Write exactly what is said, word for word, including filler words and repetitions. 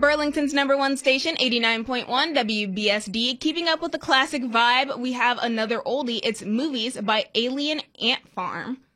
Burlington's number one station, eighty-nine point one W B S D. Keeping up with the classic vibe, we have another oldie. It's Movies by Alien Ant Farm.